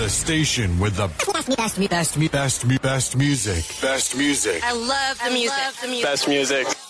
The station with the best music. Best music. I love the music. Best music.